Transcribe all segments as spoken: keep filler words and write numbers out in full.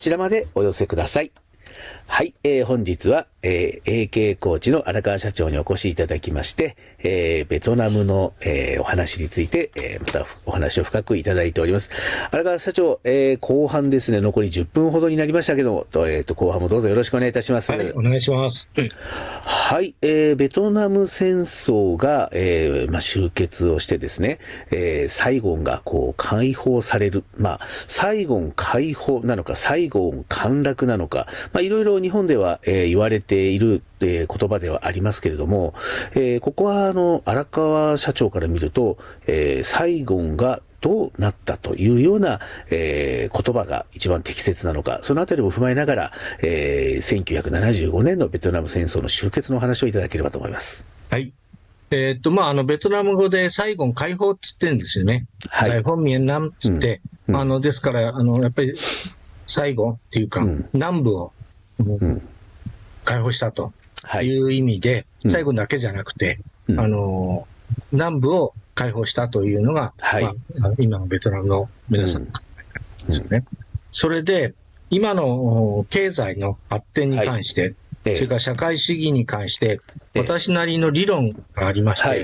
ちらまでお寄せください。はい、えー、本日は、えー、エーケー コーチの荒川社長にお越しいただきまして、えー、ベトナムの、えー、お話について、えー、またお話を深くいただいております。荒川社長、えー、後半ですね、残りじゅっぷんほどになりましたけども、とえー、と後半もどうぞよろしくお願いいたします。 はい、お願いします。 はい、えー、ベトナム戦争が、えーまあ、終結をしてですね、えー、サイゴンがこう解放される、まあ、サイゴン解放なのか、サイゴン陥落なのか、まあ、いろいろ日本では、えー、言われている、えー、言葉ではありますけれども、えー、ここはあの荒川社長から見ると、えー、サイゴンがどうなったというような、えー、言葉が一番適切なのか、そのあたりも踏まえながら、えー、せんきゅうひゃくななじゅうごねんのベトナム戦争の終結の話をいただければと思います。 はい。えー、っと、まあ、あの、ベトナム語でサイゴン解放っつってるんですよね。はい。サイゴンミエンナムっつって、うんうん、あの、ですから、あの、やっぱり、サイゴンっていうか、うん、南部を、うん、解放したという意味で、はい、サイゴンだけじゃなくて、うん、あの、南部を解放したというのが、はい、まあ、今のベトナムの皆さんの考え方ですよね。うんうん、それで、今の経済の発展に関して、はい、それから社会主義に関して、私なりの理論がありまして、はい、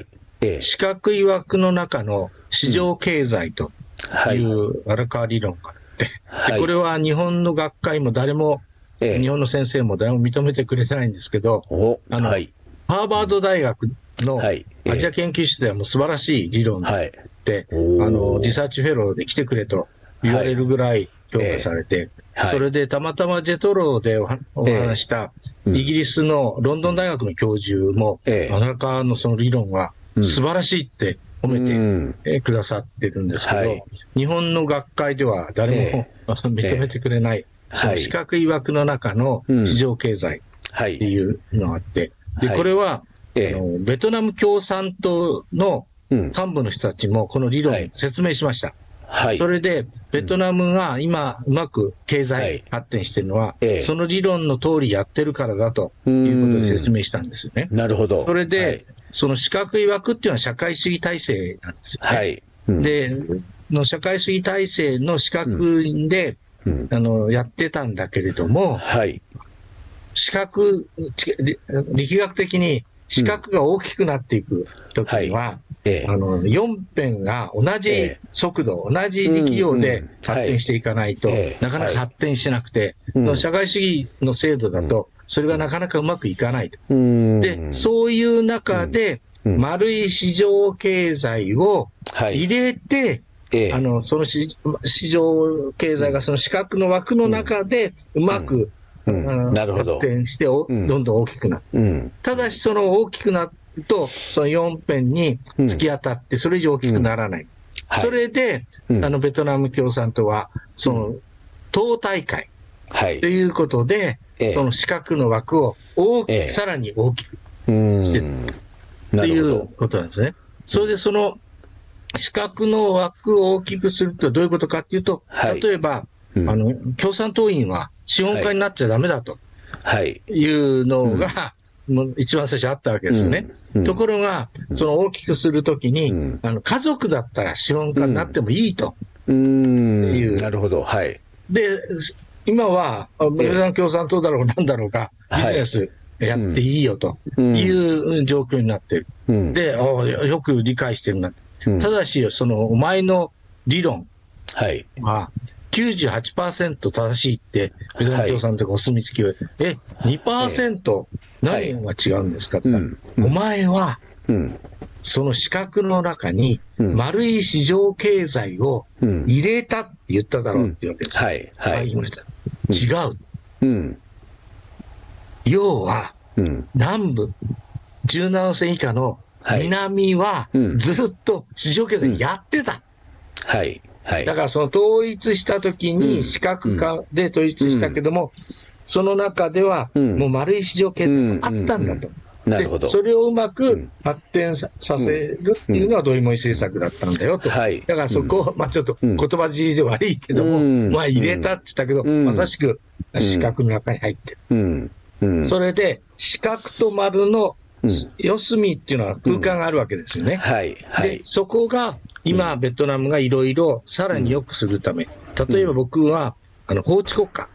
四角い枠の中の市場経済という荒川理論があって、はい、でこれは日本の学会も誰も、日本の先生も誰も認めてくれてないんですけど、あの、はい、ハーバード大学のアジア研究室ではもう素晴らしい理論で、はい、あのリサーチフェローで来てくれと言われるぐらい評価されて、はい、それでたまたまジェトロで お, お話したイギリスのロンドン大学の教授も、えー、荒川のその理論は素晴らしいって褒めてくださってるんですけど、うんはい、日本の学会では誰も、えー、認めてくれない、えー、その四角い枠の中の市場経済っていうのがあって、でこれはあのベトナム共産党の幹部の人たちもこの理論を説明しました。はい、それで、ベトナムが今、うまく経済発展しているのは、はい、その理論の通りやってるからだということで説明したんですよね。 なるほど。 それで、はい、その四角い枠っていうのは社会主義体制なんですよね。はいうん、での社会主義体制の四角で、うんうん、あのやってたんだけれども、はい、四角、力学的に四角が大きくなっていくときには、はいええ、あのよん辺が同じ速度、ええ、同じ力量で発展していかないと、うんはい、なかなか発展しなくて、はい、社会主義の制度だと、それがなかなかうまくいかないと。うん、で、そういう中で、うん、丸い市場経済を入れて、はい、あのその市場経済がその四角の枠の中でうまく、うんうん、発展してどんどん大きくなる。うん、ただし、その大きくなってとそのよん辺に突き当たってそれ以上大きくならない、うんはい、それで、うん、あのベトナム共産党はその党大会ということで、はい、その四角の枠を大きく、ええ、さらに大きくしてるということなんですね。それでその四角の枠を大きくするとどういうことかっていうと、はい、例えば、うん、あの共産党員は資本家になっちゃダメだというのが、はいもう一番最初あったわけですよね。うんうん、ところが、その大きくするときに、うん、あの家族だったら資本家になってもいいという。 うんなるほど。はい。 で、今は、ベトナム共産党だろうなんだろうが、ビジネスやっていいよという状況になっている。うん、で、よく理解してるな。うん、ただし、そのお前の理論は、きゅうじゅうはちパーセント 正しいって、ベトナム共産党がお墨付きを、はい、え、にパーセント 何が違うんですかって、はいうん、お前は、うん、その四角の中に丸い市場経済を入れたって言っただろうっていうわけです。うん、はい、はい。言いました。違う。うん、要は、うん、南部、じゅうななせん以下の南はずっと市場経済やってた。 はい。はい、 だからその統一したときに四角化で統一したけども、うん、その中ではもう丸い市場経済があったんだと。 なるほど。 それをうまく発展させるっていうのはドイモイ政策だったんだよと。はい、だからそこを、まあちょっと言葉尻で悪いけども、まあ入れたって言ったけど、まさしく四角の中に入ってる。それで四角と丸の四隅っていうのは空間があるわけですよね。はいはい、でそこが今、ベトナムがいろいろさらに良くするため、例えば僕はあの法治国家